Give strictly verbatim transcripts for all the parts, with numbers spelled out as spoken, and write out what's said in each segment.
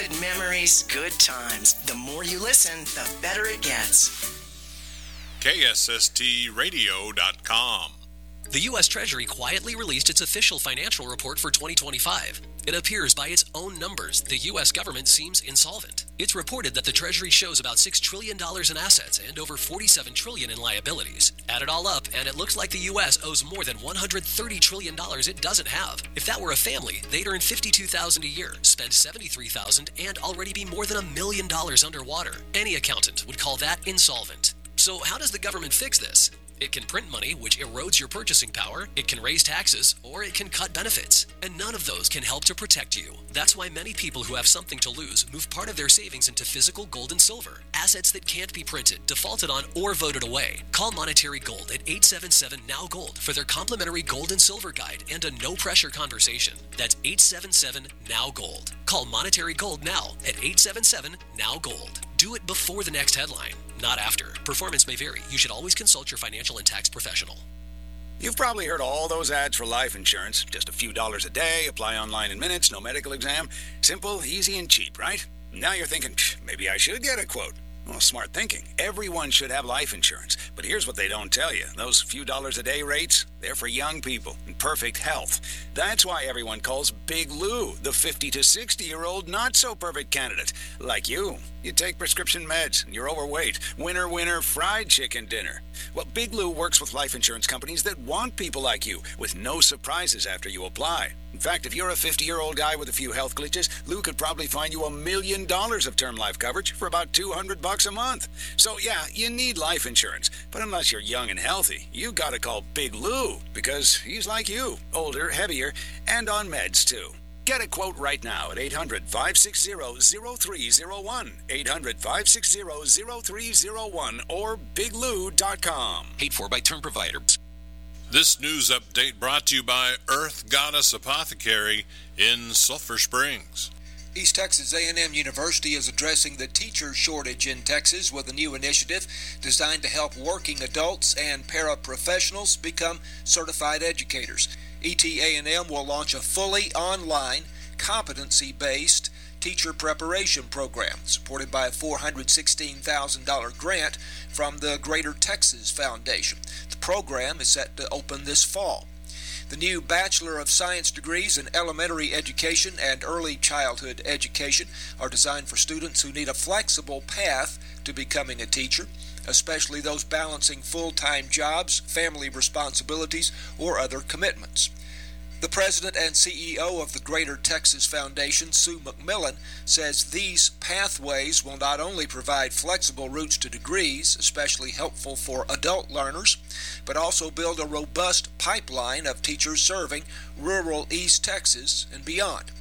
Good memories, good times. The more you listen, the better it gets. K S S T radio dot com. The U S Treasury quietly released its official financial report for twenty twenty-five. It appears by its own numbers, the U S government seems insolvent. It's reported that the Treasury shows about six trillion dollars in assets and over forty-seven trillion dollars in liabilities. Add it all up, and it looks like the U S owes more than one hundred thirty trillion dollars it doesn't have. If that were a family, they'd earn fifty-two thousand dollars a year, spend seventy-three thousand dollars, and already be more than a million dollars underwater. Any accountant would call that insolvent. So how does the government fix this? It can print money, which erodes your purchasing power, it can raise taxes, or it can cut benefits. And none of those can help to protect you. That's why many people who have something to lose move part of their savings into physical gold and silver, assets that can't be printed, defaulted on, or voted away. Call Monetary Gold at eight seven seven N O W GOLD for their complimentary gold and silver guide and a no-pressure conversation. That's eight seven seven N O W GOLD. Call Monetary Gold now at eight seven seven N O W GOLD. Do it before the next headline, not after. Performance may vary. You should always consult your financial and tax professional. You've probably heard all those ads for life insurance. Just a few dollars a day, apply online in minutes, no medical exam. Simple, easy, and cheap, right? Now you're thinking, maybe I should get a quote. Well, smart thinking. Everyone should have life insurance. But here's what they don't tell you. Those few dollars a day rates, they're for young people in perfect health. That's why everyone calls Big Lou the fifty to sixty-year-old not-so-perfect candidate. Like you. You take prescription meds, and you're overweight. Winner, winner, fried chicken dinner. Well, Big Lou works with life insurance companies that want people like you, with no surprises after you apply. In fact, if you're a fifty-year-old guy with a few health glitches, Lou could probably find you a million dollars of term life coverage for about two hundred bucks a month. So yeah, you need life insurance. But unless you're young and healthy, you gotta call Big Lou, because he's like you, older, heavier, and on meds too. Get a quote right now at eight hundred, five six zero, zero three zero one, eight hundred, five six zero, zero three zero one, or big lou dot com. Paid for by term provider. This news update brought to you by Earth Goddess Apothecary in Sulphur Springs. East Texas A and M University is addressing the teacher shortage in Texas with a new initiative designed to help working adults and paraprofessionals become certified educators. E T A and M will launch a fully online, competency-based teacher preparation program supported by a four hundred sixteen thousand dollars grant from the Greater Texas Foundation. The program is set to open this fall. The new Bachelor of Science degrees in elementary education and early childhood education are designed for students who need a flexible path to becoming a teacher, especially those balancing full-time jobs, family responsibilities, or other commitments. The president and C E O of the Greater Texas Foundation, Sue McMillan, says these pathways will not only provide flexible routes to degrees, especially helpful for adult learners, but also build a robust pipeline of teachers serving rural East Texas and beyond.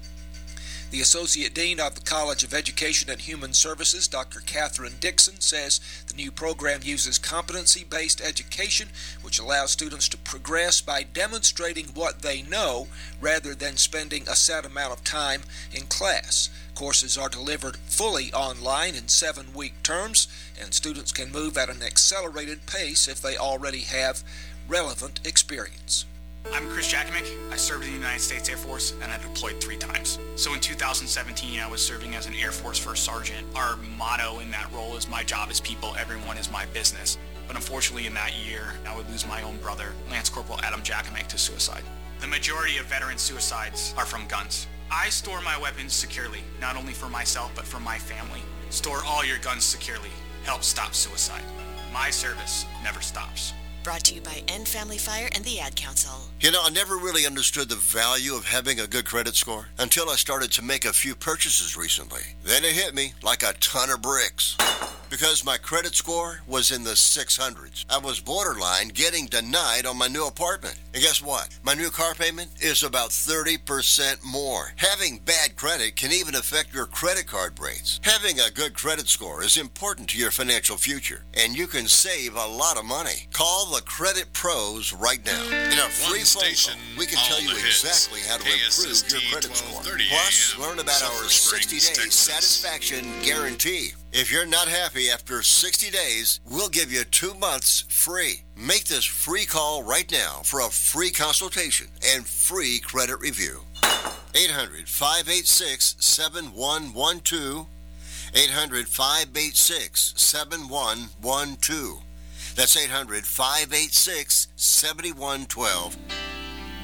The Associate Dean of the College of Education and Human Services, Doctor Catherine Dixon, says the new program uses competency-based education, which allows students to progress by demonstrating what they know rather than spending a set amount of time in class. Courses are delivered fully online in seven-week terms, and students can move at an accelerated pace if they already have relevant experience. I'm Chris Jakimick. I served in the United States Air Force and I deployed three times. So in two thousand seventeen, I was serving as an Air Force First Sergeant. Our motto in that role is my job is people, everyone is my business. But unfortunately in that year, I would lose my own brother, Lance Corporal Adam Jakimick, to suicide. The majority of veteran suicides are from guns. I store my weapons securely, not only for myself, but for my family. Store all your guns securely. Help stop suicide. My service never stops. Brought to you by End Family Fire and the Ad Council. You know, I never really understood the value of having a good credit score until I started to make a few purchases recently. Then it hit me like a ton of bricks. Because my credit score was in the six hundreds. I was borderline getting denied on my new apartment. And guess what? My new car payment is about thirty percent more. Having bad credit can even affect your credit card rates. Having a good credit score is important to your financial future, and you can save a lot of money. Call the Credit Pros right now. In a free phone call, we can tell you exactly how to improve your credit score. Plus, learn about our sixty-day satisfaction guarantee. If you're not happy after sixty days, we'll give you two months free. Make this free call right now for a free consultation and free credit review. eight hundred, five eight six, seven one one two. eight hundred, five eight six, seven one one two. That's eight hundred, five eight six, seven one one two.